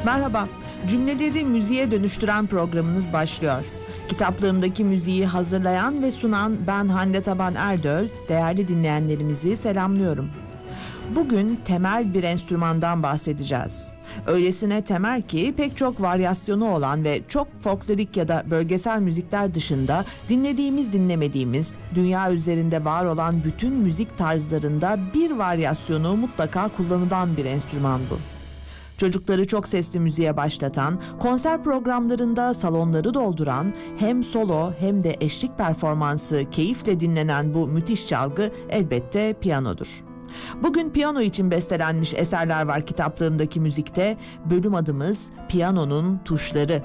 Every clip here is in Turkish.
Merhaba, cümleleri müziğe dönüştüren programınız başlıyor. Kitaplığımdaki müziği hazırlayan ve sunan ben Hande Taban Erdöl, değerli dinleyenlerimizi selamlıyorum. Bugün temel bir enstrümandan bahsedeceğiz. Öylesine temel ki pek çok varyasyonu olan ve çok folklorik ya da bölgesel müzikler dışında dinlemediğimiz, dünya üzerinde var olan bütün müzik tarzlarında bir varyasyonu mutlaka kullanılan bir enstrüman bu. Çocukları çok sesli müziğe başlatan, konser programlarında salonları dolduran, hem solo hem de eşlik performansı keyifle dinlenen bu müthiş çalgı elbette piyanodur. Bugün piyano için bestelenmiş eserler var kitaplığımdaki müzikte. Bölüm adımız Piyanonun Tuşları.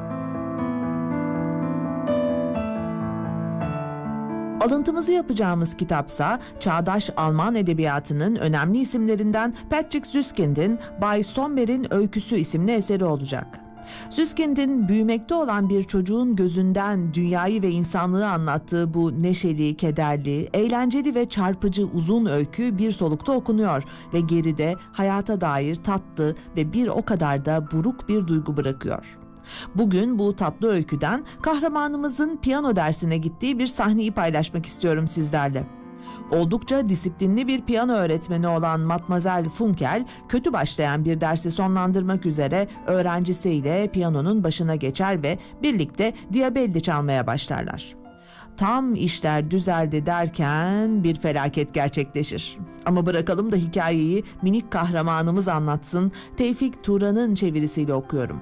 Alıntımızı yapacağımız kitapsa çağdaş Alman edebiyatının önemli isimlerinden Patrick Süskind'in Bay Sommer'in Öyküsü isimli eseri olacak. Süskind'in büyümekte olan bir çocuğun gözünden dünyayı ve insanlığı anlattığı bu neşeli, kederli, eğlenceli ve çarpıcı uzun öykü bir solukta okunuyor ve geride hayata dair tatlı ve bir o kadar da buruk bir duygu bırakıyor. Bugün bu tatlı öyküden kahramanımızın piyano dersine gittiği bir sahneyi paylaşmak istiyorum sizlerle. Oldukça disiplinli bir piyano öğretmeni olan Matmazel Funkel, kötü başlayan bir dersi sonlandırmak üzere öğrencisiyle piyanonun başına geçer ve birlikte Diabelli çalmaya başlarlar. Tam işler düzeldi derken bir felaket gerçekleşir. Ama bırakalım da hikayeyi minik kahramanımız anlatsın. Tevfik Turan'ın çevirisiyle okuyorum.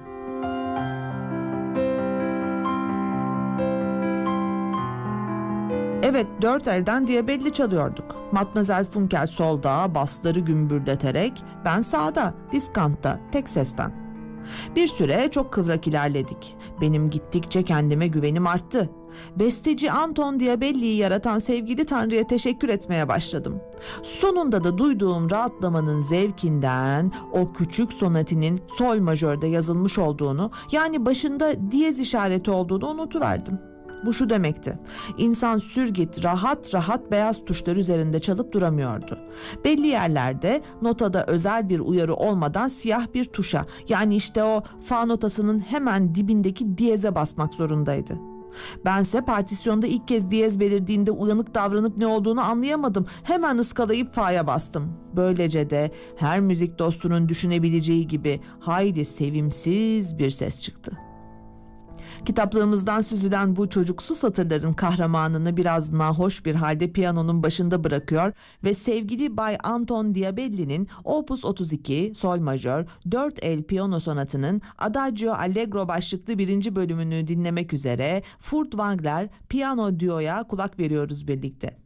Evet, dört elden Diabelli çalıyorduk. Matmazel Funkel solda, basları gümbürdeterek, ben sağda, diskantta, tek sesten. Bir süre çok kıvrak ilerledik. Benim gittikçe kendime güvenim arttı. Besteci Anton Diabelli'yi yaratan sevgili Tanrı'ya teşekkür etmeye başladım. Sonunda da duyduğum rahatlamanın zevkinden o küçük sonatinin sol majörde yazılmış olduğunu, yani başında diyez işareti olduğunu unutuverdim. Bu şu demekti: İnsan sürgit rahat rahat beyaz tuşlar üzerinde çalıp duramıyordu. Belli yerlerde notada özel bir uyarı olmadan siyah bir tuşa, yani işte o fa notasının hemen dibindeki diyeze basmak zorundaydı. Bense partisyonda ilk kez diyez belirdiğinde uyanık davranıp ne olduğunu anlayamadım. Hemen ıskalayıp fa'ya bastım. Böylece de her müzik dostunun düşünebileceği gibi hayli sevimsiz bir ses çıktı. Kitaplığımızdan süzülen bu çocuksu satırların kahramanını biraz nahoş bir halde piyanonun başında bırakıyor ve sevgili Bay Anton Diabelli'nin Opus 32 sol majör 4 el piyano sonatının Adagio Allegro başlıklı 1. bölümünü dinlemek üzere Furtwängler Piyano Duo'ya kulak veriyoruz birlikte.